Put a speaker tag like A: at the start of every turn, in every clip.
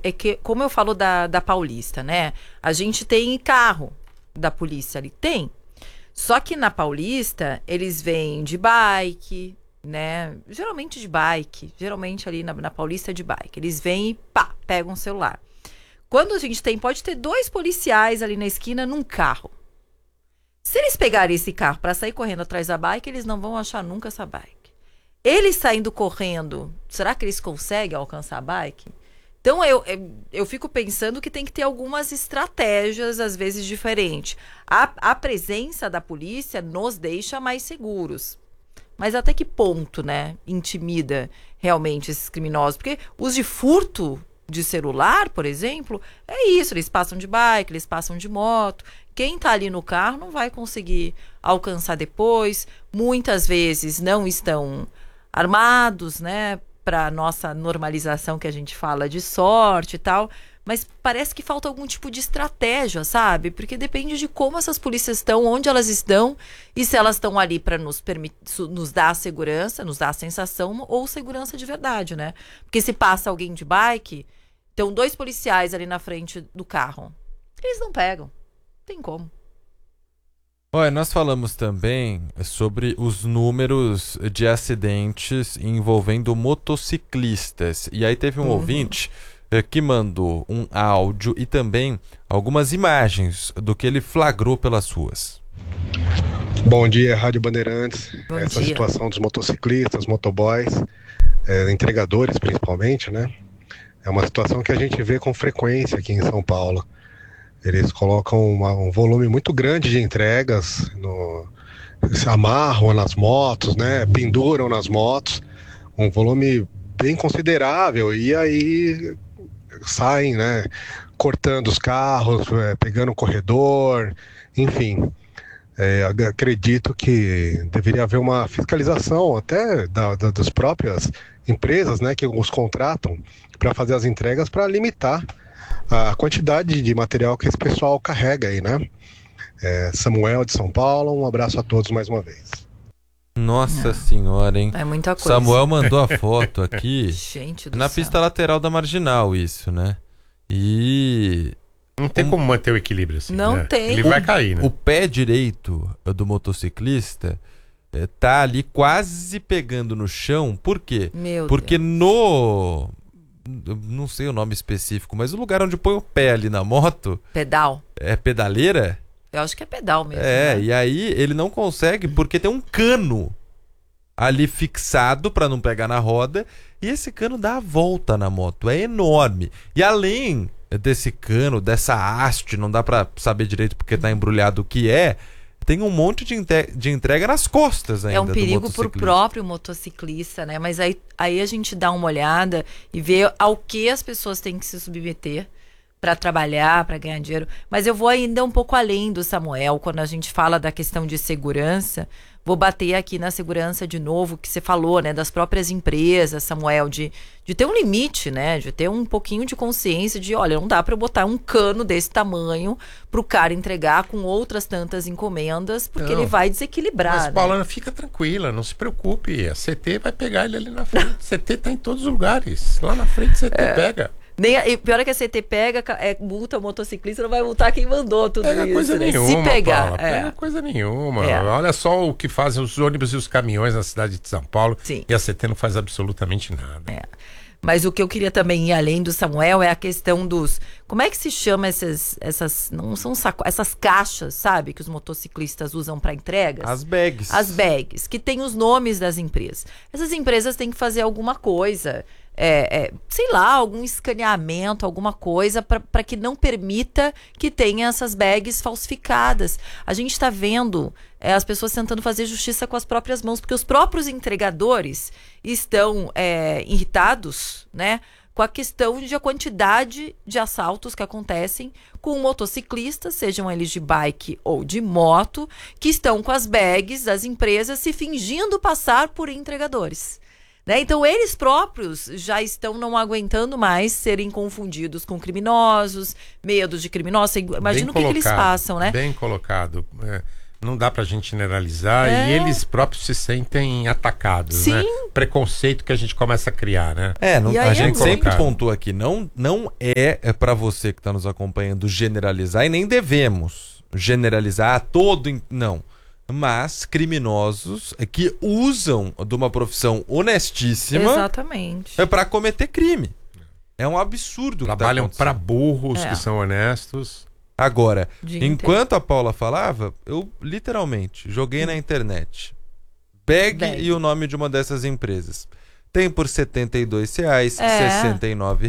A: é que, como eu falo da Paulista, né? A gente tem carro da polícia ali, tem. Só que na Paulista, eles vêm de bike, né? Geralmente de bike. Geralmente ali na Paulista é de bike. Eles vêm e pegam um celular. Quando a gente pode ter 2 policiais ali na esquina num carro. Se eles pegarem esse carro para sair correndo atrás da bike, eles não vão achar nunca essa bike. Eles saindo correndo, será que eles conseguem alcançar a bike? Então, eu fico pensando que tem que ter algumas estratégias, às vezes, diferentes. A presença da polícia nos deixa mais seguros. Mas até que ponto, né, intimida realmente esses criminosos? Porque os de furto de celular, por exemplo, é isso. Eles passam de bike, eles passam de moto. Quem está ali no carro não vai conseguir alcançar depois. Muitas vezes não estão armados, né, para nossa normalização que a gente fala de sorte e tal, mas parece que falta algum tipo de estratégia, sabe? Porque depende de como essas polícias estão, onde elas estão e se elas estão ali para nos dar a segurança, nos dar a sensação ou segurança de verdade, né? Porque se passa alguém de bike, estão 2 policiais ali na frente do carro, eles não pegam, não tem como.
B: Olha, nós falamos também sobre os números de acidentes envolvendo motociclistas. E aí teve um ouvinte que mandou um áudio e também algumas imagens do que ele flagrou pelas ruas.
C: Bom dia, Rádio Bandeirantes.
A: Bom
C: Essa
A: dia.
C: situação dos motociclistas, motoboys, entregadores principalmente, né? É uma situação que a gente vê com frequência aqui em São Paulo. Eles colocam um volume muito grande de entregas, se amarram nas motos, né? Penduram nas motos, um volume bem considerável, e aí saem, né? Cortando os carros, pegando o corredor, enfim. Acredito que deveria haver uma fiscalização até das próprias empresas, né? Que os contratam para fazer as entregas, para limitar a quantidade de material que esse pessoal carrega aí, né? Samuel de São Paulo, um abraço a todos mais uma vez.
B: Nossa senhora, hein?
A: É muita coisa.
B: Samuel mandou a foto aqui.
A: Gente do
B: na
A: céu.
B: pista lateral da Marginal, isso, né? E
D: Não tem como manter o equilíbrio assim,
A: Não
D: né?
A: tem.
D: Ele vai cair, né?
B: o pé direito do motociclista tá ali quase pegando no chão. Por quê?
A: Meu
B: Porque
A: Deus.
B: não sei o nome específico, mas o lugar onde põe o pé ali na moto
A: Pedal.
B: é pedaleira.
A: Eu acho que é pedal mesmo. né?
B: E aí ele não consegue porque tem um cano ali fixado para não pegar na roda, e esse cano dá a volta na moto, é enorme. E além desse cano, dessa haste, não dá para saber direito porque tá embrulhado o que tem um monte de entrega nas costas ainda.
A: É um perigo
B: do
A: pro
B: motociclista.
A: próprio motociclista, né? Mas aí a gente dá uma olhada e vê ao que as pessoas têm que se submeter para trabalhar, para ganhar dinheiro. Mas eu vou ainda um pouco além do Samuel, quando a gente fala da questão de segurança. Vou bater aqui na segurança de novo, que você falou, né? Das próprias empresas, Samuel, de ter um limite, né? De ter um pouquinho de consciência de, olha, não dá para eu botar um cano desse tamanho pro cara entregar com outras tantas encomendas, porque ele vai desequilibrar.
D: Mas,
A: né?
D: Paula, fica tranquila, não se preocupe. A CT vai pegar ele ali na frente. CT tá em todos os lugares. Lá na frente CT pega.
A: E pior é que a CT pega, multa o motociclista, não vai multar quem mandou tudo
D: Pega
A: isso,
D: coisa
A: né?
D: nenhuma,
A: Se pegar.
D: Paula, pega coisa nenhuma.
A: É.
D: Olha só o que fazem os ônibus e os caminhões na cidade de São Paulo.
A: Sim.
D: E a CT não faz absolutamente nada.
A: Mas o que eu queria também ir além do Samuel é a questão dos... Como é que se chama essas não são essas caixas, sabe? Que os motociclistas usam para entregas?
B: As bags.
A: As bags, que tem os nomes das empresas. Essas empresas têm que fazer alguma coisa, sei lá, algum escaneamento, alguma coisa para que não permita que tenha essas bags falsificadas. A gente está vendo as pessoas tentando fazer justiça com as próprias mãos, porque os próprios entregadores estão irritados, né, com a questão de a quantidade de assaltos que acontecem com motociclistas, sejam eles de bike ou de moto, que estão com as bags das empresas se fingindo passar por entregadores. Né? Então, eles próprios já estão não aguentando mais serem confundidos com criminosos, medos de criminosos. Imagina o que eles passam, né?
D: Bem colocado. Não dá pra gente generalizar e eles próprios se sentem atacados,
A: Sim.
D: né? Preconceito que a gente começa a criar, né?
A: E aí
B: a
A: é
B: gente
A: bom.
B: sempre pontua aqui, não é para você que está nos acompanhando generalizar e nem devemos generalizar não. Mas criminosos que usam de uma profissão honestíssima
A: Exatamente.
B: para cometer crime. É um absurdo.
D: Trabalham
B: que tá
D: para
B: acontecendo.
D: burros que são honestos.
B: Agora,
A: Dia
B: enquanto a Paula falava, eu literalmente joguei na internet bag e o nome de uma dessas empresas. Tem por R$72, R$69,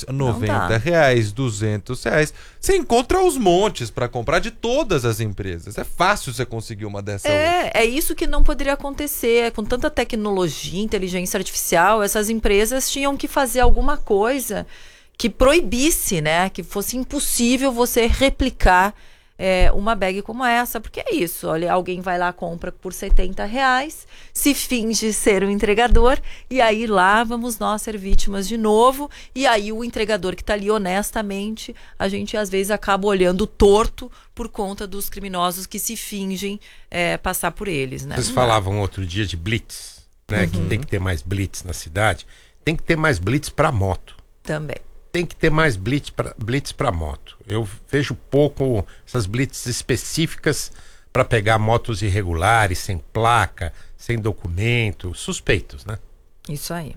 B: R$90, R$200. Você encontra aos montes para comprar de todas as empresas. É fácil você conseguir uma dessa hoje.
A: É isso que não poderia acontecer. Com tanta tecnologia, inteligência artificial, essas empresas tinham que fazer alguma coisa que proibisse, né? Que fosse impossível você replicar uma bag como essa. Porque é isso, olha, alguém vai lá, compra por R$70, se finge ser um entregador, e aí lá vamos nós ser vítimas de novo, e aí o entregador que está ali honestamente, a gente às vezes acaba olhando torto por conta dos criminosos que se fingem passar por eles, né?
D: Vocês falavam outro dia de blitz, né? Que tem que ter mais blitz na cidade. Tem que ter mais blitz para moto.
A: Também.
D: Tem que ter mais blitz para moto. Eu vejo pouco essas blitz específicas para pegar motos irregulares, sem placa, sem documento, suspeitos, né?
A: Isso aí.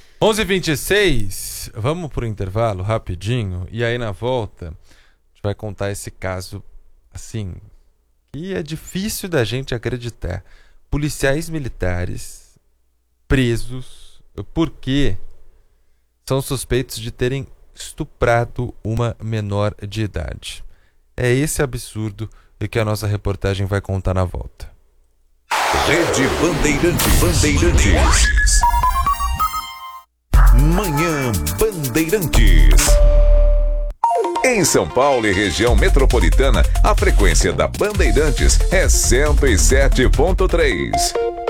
B: 11h26, vamos pro intervalo rapidinho e aí na volta a gente vai contar esse caso assim, que é difícil da gente acreditar. Policiais militares presos porque são suspeitos de terem estuprado uma menor de idade. É esse absurdo que a nossa reportagem vai contar na volta.
E: Rede Bandeirantes. Manhã Bandeirantes. Em São Paulo e região metropolitana, a frequência da Bandeirantes é 107.3.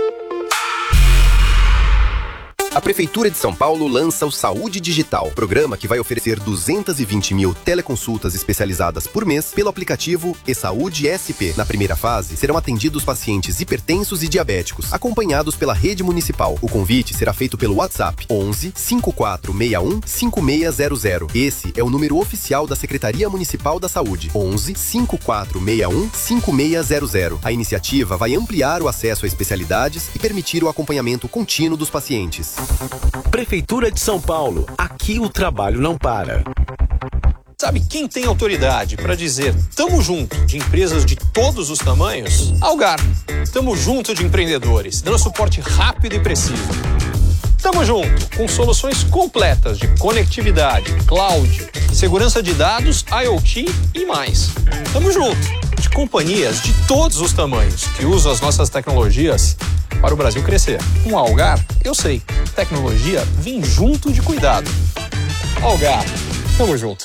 F: A Prefeitura de São Paulo lança o Saúde Digital, programa que vai oferecer 220 mil teleconsultas especializadas por mês pelo aplicativo eSaúde SP. Na primeira fase, serão atendidos pacientes hipertensos e diabéticos, acompanhados pela rede municipal. O convite será feito pelo WhatsApp 11 5461 5600. Esse é o número oficial da Secretaria Municipal da Saúde, 11 5461 5600. A iniciativa vai ampliar o acesso a especialidades e permitir o acompanhamento contínuo dos pacientes.
G: Prefeitura de São Paulo. Aqui o trabalho não para.
H: Sabe quem tem autoridade para dizer tamo junto de empresas de todos os tamanhos? Algar. Tamo junto de empreendedores, dando suporte rápido e preciso. Tamo junto com soluções completas de conectividade, cloud, segurança de dados, IoT e mais. Tamo junto de companhias de todos os tamanhos que usam as nossas tecnologias para o Brasil crescer. Com a Algar, eu sei, tecnologia vem junto de cuidado. Algar, tamo junto.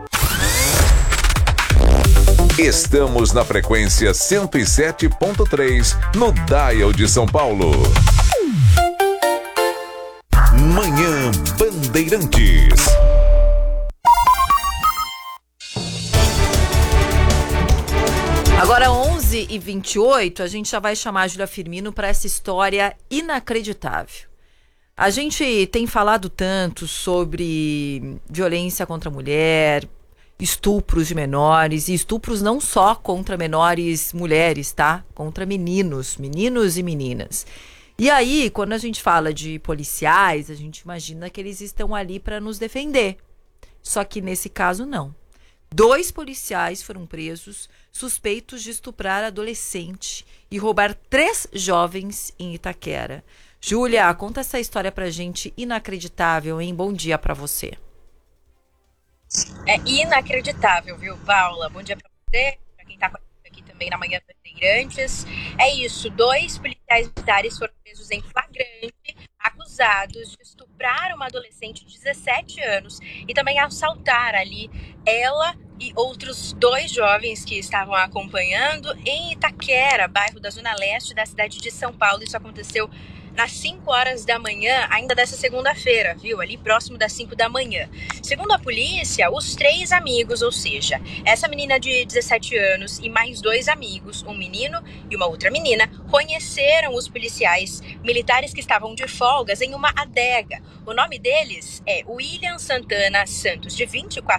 E: Estamos na frequência 107.3 no Dial de São Paulo. Manhã Bandeirantes.
A: Agora, 11h28, a gente já vai chamar a Júlia Firmino para essa história inacreditável. A gente tem falado tanto sobre violência contra a mulher, estupros de menores, e estupros não só contra menores mulheres, tá? Contra meninos e meninas. E aí, quando a gente fala de policiais, a gente imagina que eles estão ali para nos defender. Só que nesse caso, não. 2 policiais foram presos, suspeitos de estuprar adolescente e roubar 3 jovens em Itaquera. Júlia, conta essa história pra gente, inacreditável, hein? Bom dia pra você.
I: É inacreditável, viu, Paula? Bom dia pra você, pra quem tá aqui também na Manhã Bandeirantes. É isso, 2 policiais militares foram presos em flagrante, acusados de estuprar uma adolescente de 17 anos e também assaltar ali ela e outros 2 jovens que estavam acompanhando em Itaquera, bairro da Zona Leste da cidade de São Paulo. Isso aconteceu nas 5 horas da manhã, ainda dessa segunda-feira, viu? Ali próximo das 5 da manhã. Segundo a polícia, os 3 amigos, ou seja, essa menina de 17 anos e mais 2 amigos, um menino e uma outra menina, conheceram os policiais militares que estavam de folgas em uma adega. O nome deles é William Santana Santos, de 24